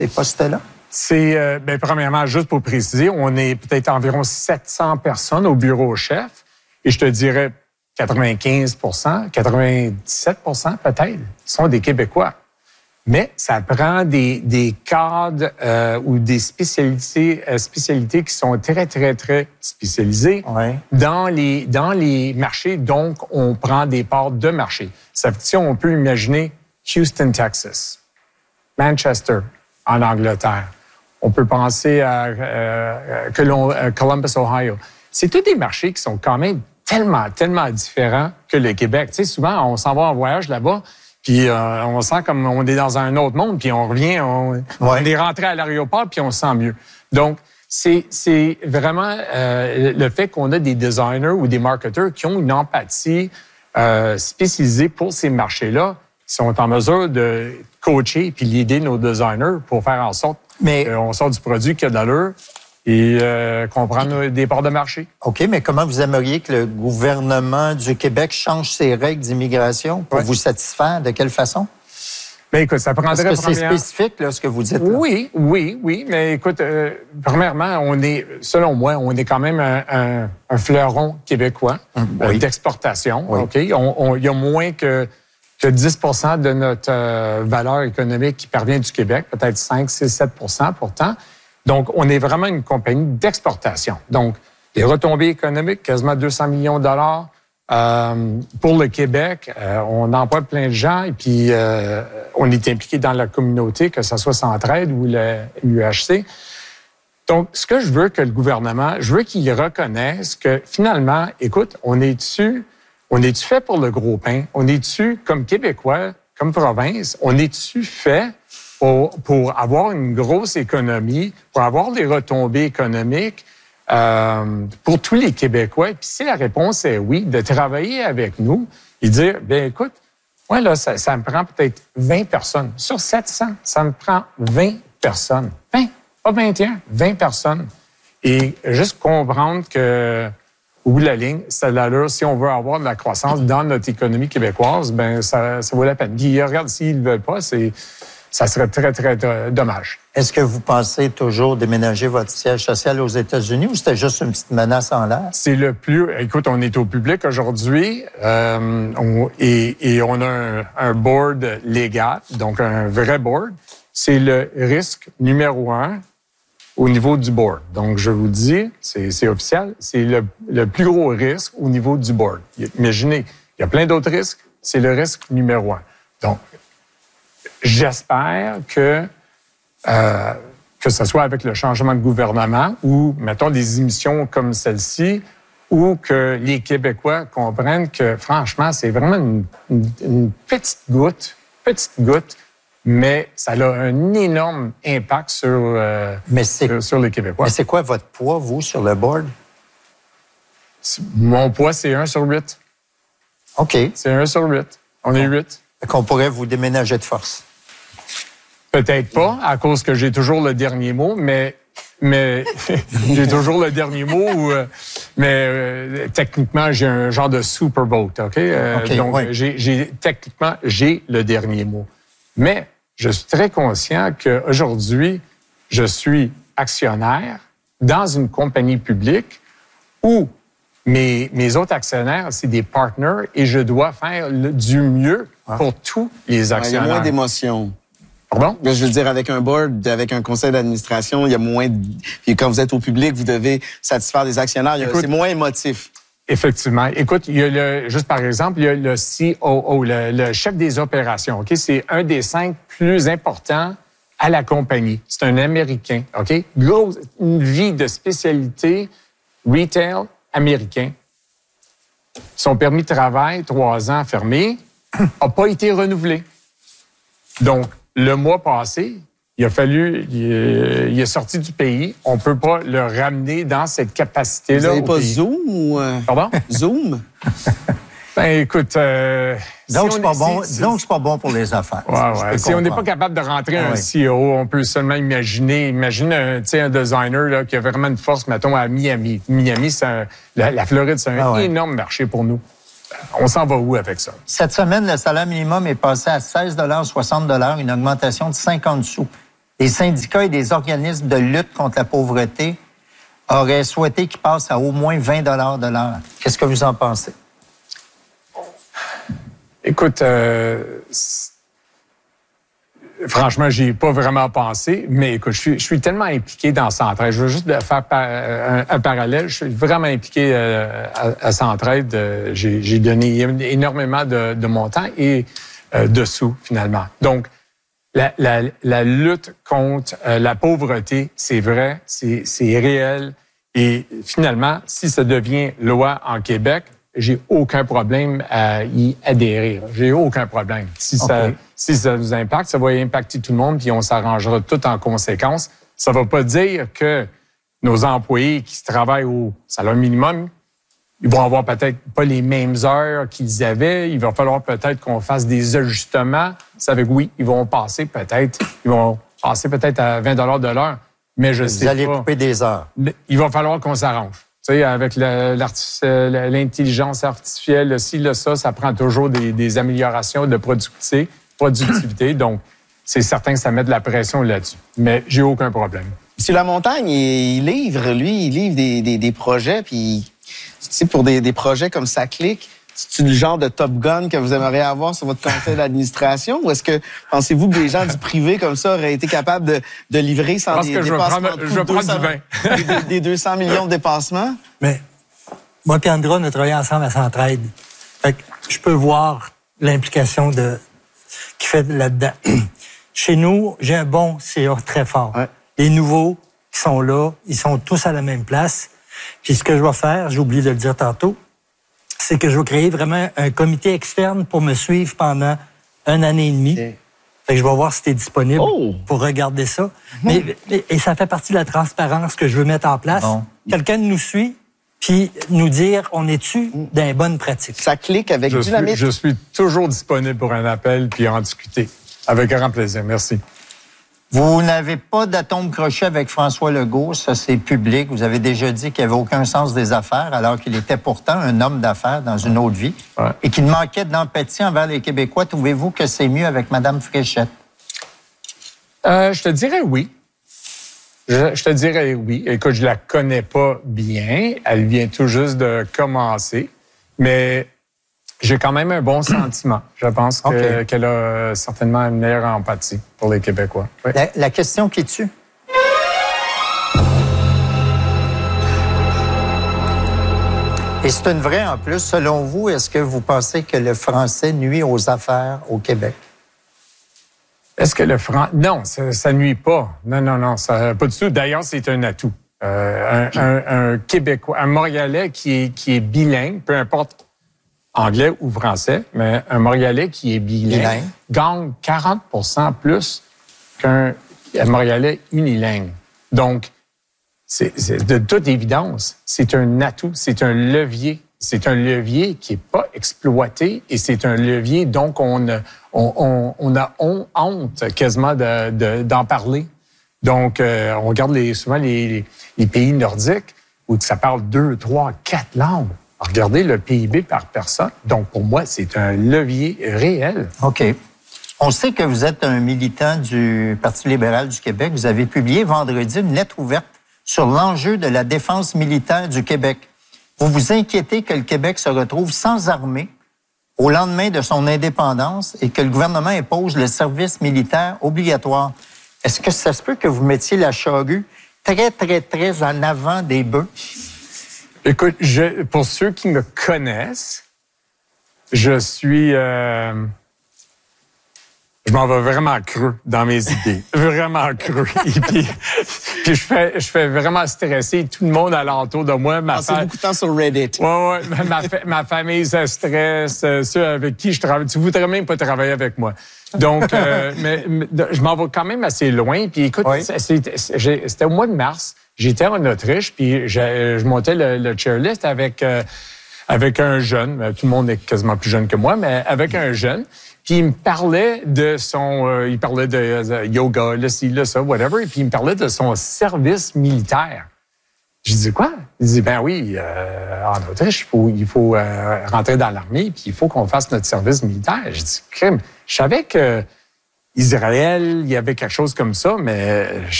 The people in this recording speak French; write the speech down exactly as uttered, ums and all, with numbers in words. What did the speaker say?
ces postes-là? C'est, euh, bien, premièrement, juste pour préciser, on est peut-être environ sept cents personnes au bureau chef et je te dirais quatre-vingt-quinze pour cent, quatre-vingt-dix-sept pour cent peut-être, sont des Québécois. Mais ça prend des, des cadres euh, ou des spécialités, euh, spécialités qui sont très, très, très spécialisées ouais. dans les, dans les marchés. Donc, on prend des parts de marché. Ça veut dire, on peut imaginer Houston, Texas, Manchester, en Angleterre. On peut penser à euh, Columbus, Ohio. C'est tous des marchés qui sont quand même tellement, tellement différents que le Québec. Tu sais, souvent, on s'en va en voyage là-bas, puis euh, on sent comme on est dans un autre monde, puis on revient, on, ouais. on est rentré à l'aéroport, puis on se sent mieux. Donc, c'est, c'est vraiment euh, le fait qu'on a des designers ou des marketeurs qui ont une empathie euh, spécialisée pour ces marchés-là, qui sont en mesure de coacher puis l'aider nos designers pour faire en sorte mais, qu'on sorte du produit qui a de l'allure et euh, qu'on prenne des parts de marché. OK, mais comment vous aimeriez que le gouvernement du Québec change ses règles d'immigration pour ouais. vous satisfaire? De quelle façon? Bien, écoute, ça prendrait... Parce que c'est première... spécifique, là, ce que vous dites. Là. Oui, oui, oui, mais écoute, euh, premièrement, on est, selon moi, on est quand même un, un, un fleuron québécois oui. euh, d'exportation, oui. OK? On, on, il y a moins que... que dix pour cent de notre euh, valeur économique qui parvient du Québec, peut-être cinq, six, sept pour cent pourtant. Donc, on est vraiment une compagnie d'exportation. Donc, les retombées économiques, quasiment deux cents millions de dollars euh, pour le Québec. Euh, on emploie plein de gens et puis euh, on est impliqué dans la communauté, que ce soit Centraide ou le U H C. Donc, ce que je veux que le gouvernement, je veux qu'il reconnaisse que finalement, écoute, on est dessus... On est-tu fait pour le gros pain? On est-tu, comme Québécois, comme province, on est-tu fait pour, pour avoir une grosse économie, pour avoir des retombées économiques euh, pour tous les Québécois? Puis si la réponse est oui, de travailler avec nous et dire, bien écoute, moi là, ça, ça me prend peut-être vingt personnes. Sur sept cents, ça me prend vingt personnes. vingt, pas vingt et un, vingt personnes. Et juste comprendre que au bout de la ligne, c'est de l'allure. Si on veut avoir de la croissance dans notre économie québécoise, ben ça, ça vaut la peine. Puis regarde, s'ils ne veulent pas, c'est, ça serait très, très, très dommage. Est-ce que vous pensez toujours déménager votre siège social aux États-Unis ou c'était juste une petite menace en l'air? C'est le plus... Écoute, on est au public aujourd'hui euh, on, et, et on a un, un board légal, donc un vrai board. C'est le risque numéro un au niveau du board. Donc, je vous dis, c'est, c'est officiel, c'est le, le plus gros risque au niveau du board. Imaginez, il y a plein d'autres risques, c'est le risque numéro un. Donc, j'espère que, euh, que ce soit avec le changement de gouvernement ou, mettons, des émissions comme celle-ci, ou que les Québécois comprennent que, franchement, c'est vraiment une, une, une petite goutte, petite goutte, mais ça a un énorme impact sur, euh, mais sur, sur les Québécois. Mais c'est quoi votre poids, vous, sur le board? Mon poids, c'est un sur huit. OK. C'est un sur huit. On est huit. Qu'on pourrait vous déménager de force. Peut-être pas, à cause que j'ai toujours le dernier mot, mais... Mais j'ai toujours le dernier mot. Euh, mais euh, techniquement, j'ai un genre de super vote, OK? Euh, okay donc, ouais. j'ai, j'ai, techniquement, j'ai le dernier mot. Mais je suis très conscient qu'aujourd'hui, je suis actionnaire dans une compagnie publique où mes, mes autres actionnaires, c'est des partners et je dois faire le, du mieux pour ah. tous les actionnaires. Il y a moins d'émotions. Pardon? Je veux dire, avec un board, avec un conseil d'administration, il y a moins de... Puis quand vous êtes au public, vous devez satisfaire des actionnaires. Écoute, c'est moins émotif. Effectivement. Écoute, il y a le, juste par exemple, il y a le C O O, le, le chef des opérations. Ok, c'est un des cinq plus importants à la compagnie. C'est un Américain. Ok, grosse, une vie de spécialité retail américain. Son permis de travail, trois ans fermé, n'a pas été renouvelé. Donc, le mois passé, il a fallu, il, il est sorti du pays. On peut pas le ramener dans cette capacité-là. Vous n'avez pas pays. Zoom ou... Euh... Pardon? Zoom? Ben, écoute... Euh, donc, si c'est pas, bon, si, donc, c'est pas bon pour les affaires. Ouais, ouais. Si on n'est pas capable de rentrer ah, un ouais. C E O, on peut seulement imaginer, imagine un, un designer là, qui a vraiment une force, mettons, à Miami. Miami, c'est un, la, la Floride, c'est un ah, ouais. énorme marché pour nous. On s'en va où avec ça? Cette semaine, le salaire minimum est passé à seize soixante, une augmentation de cinquante sous. des syndicats et des organismes de lutte contre la pauvreté auraient souhaité qu'il passe à au moins vingt dollars de l'heure. Qu'est-ce que vous en pensez? Écoute, euh, franchement, j'y ai pas vraiment pensé, mais écoute, je suis, je suis tellement impliqué dans Centraide. Je veux juste faire par, un, un parallèle. Je suis vraiment impliqué euh, à, à Centraide. Euh, j'ai, j'ai donné énormément de, de mon temps et euh, de sous, finalement. Donc, la, la, la lutte contre euh, la pauvreté, c'est vrai, c'est, c'est réel. Et finalement, si ça devient loi en Québec, j'ai aucun problème à y adhérer. J'ai aucun problème. Si ça, okay. si ça nous impacte, ça va impacter tout le monde, puis on s'arrangera tout en conséquence. Ça ne va pas dire que nos employés qui travaillent au salaire minimum, ils vont avoir peut-être pas les mêmes heures qu'ils avaient. Il va falloir peut-être qu'on fasse des ajustements. Ça veut dire oui, ils vont passer peut-être, ils vont passer peut-être à vingt dollars de l'heure. Mais je Vous sais allez pas. couper des heures. Il va falloir qu'on s'arrange. Tu sais, avec le, l'intelligence artificielle, ci, là, ça, ça prend toujours des, des améliorations de productivité. productivité. Donc, c'est certain que ça met de la pression là-dessus. Mais j'ai aucun problème. Monsieur Lamontagne, il livre, lui, il livre des, des, des projets, puis, tu sais, pour des, des projets comme ça clique, c'est-tu le genre de Top Gun que vous aimeriez avoir sur votre conseil d'administration? Ou est-ce que pensez-vous que des gens du privé comme ça auraient été capables de, de livrer sans Parce des que je dépassements vais prendre, je vais prendre du vin. des, des deux cents millions de dépassements? Mais moi et Andra, on a travaillé ensemble à Centraide. Fait que je peux voir l'implication de qu'il fait là-dedans. Chez nous, j'ai un bon C A très fort. Ouais. Les nouveaux qui sont là, ils sont tous à la même place. Puis ce que je vais faire, j'ai oublié de le dire tantôt, c'est que je vais créer vraiment un comité externe pour me suivre pendant une année et demie. Okay. Fait que je vais voir si t'es disponible oh. pour regarder ça. Mm-hmm. Mais, et ça fait partie de la transparence que je veux mettre en place. Bon. Quelqu'un nous suit, puis nous dire, on est-tu dans les bonnes pratiques? Ça clique avec je dynamite. Suis, je suis toujours disponible pour un appel puis en discuter. Avec grand plaisir. Merci. Vous n'avez pas d'atome crochet avec François Legault, ça c'est public. Vous avez déjà dit qu'il n'avait aucun sens des affaires, alors qu'il était pourtant un homme d'affaires dans une autre vie ouais. et qu'il manquait d'empathie envers les Québécois. Trouvez-vous que c'est mieux avec Mme Fréchette? Euh, je te dirais oui. Je, je te dirais oui. Écoute, je la connais pas bien. Elle vient tout juste de commencer, mais j'ai quand même un bon sentiment. Je pense que, okay. qu'elle a certainement une meilleure empathie pour les Québécois. Oui. La, la question qui tue. Et c'est une vraie en plus. Selon vous, est-ce que vous pensez que le français nuit aux affaires au Québec? Est-ce que le français... Non, ça, ça nuit pas. Non, non, non, ça, pas du tout. D'ailleurs, c'est un atout. Euh, un, un, un Québécois, un Montréalais qui est, qui est bilingue, peu importe anglais ou français, mais un Montréalais qui est bilingue, bilingue. gagne quarante pour cent plus qu'un Montréalais unilingue. Donc, c'est, c'est de toute évidence, c'est un atout, c'est un levier. C'est un levier qui n'est pas exploité et c'est un levier, donc on, on, on, on a honte quasiment de, de, d'en parler. Donc, euh, on regarde les, souvent les, les pays nordiques où ça parle deux, trois, quatre langues. Regardez le P I B par personne. Donc, pour moi, c'est un levier réel. OK. On sait que vous êtes un militant du Parti libéral du Québec. Vous avez publié vendredi une lettre ouverte sur l'enjeu de la défense militaire du Québec. Vous vous inquiétez que le Québec se retrouve sans armée au lendemain de son indépendance et que le gouvernement impose le service militaire obligatoire. Est-ce que ça se peut que vous mettiez la charrue très, très, très en avant des bœufs? Écoute, je, pour ceux qui me connaissent, je suis... Euh, je m'en vais vraiment creux dans mes idées. Vraiment creux. Et puis, puis je fais, je fais vraiment stresser tout le monde alentour de moi. Ma Passez fa... beaucoup de temps sur Reddit. Oui, oui. Ma, fa... ma famille se stresse. Ceux avec qui je travaille. Tu voudrais même pas travailler avec moi. Donc, euh, mais, mais je m'en vais quand même assez loin. Puis écoute, oui. c'était, c'était au mois de mars. J'étais en Autriche, puis je, je montais le, le chairlift avec, euh, avec un jeune. Tout le monde est quasiment plus jeune que moi, mais avec un jeune. Puis il me parlait de son... Euh, il parlait de euh, yoga, là, ci, là, ça, whatever. Et puis il me parlait de son service militaire. Je dis quoi? Il dit, ben oui, euh, en Autriche, il faut, il faut euh, rentrer dans l'armée, puis il faut qu'on fasse notre service militaire. Je dis, crime. Je savais que Israël, il y avait quelque chose comme ça, mais